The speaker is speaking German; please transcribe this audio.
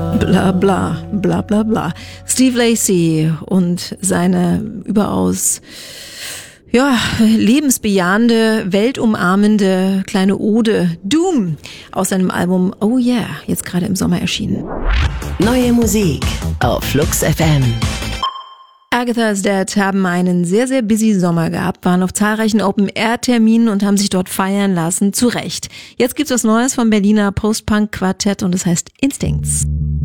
Bla bla, bla bla bla. Steve Lacy und seine überaus lebensbejahende, weltumarmende kleine Ode Doom aus seinem Album Oh Yeah, jetzt gerade im Sommer erschienen. Neue Musik auf Flux FM. Agatha's Dead haben einen sehr, sehr busy Sommer gehabt, waren auf zahlreichen Open-Air-Terminen und haben sich dort feiern lassen. Zu Recht. Jetzt gibt's was Neues vom Berliner Post-Punk-Quartett und es heißt Instincts.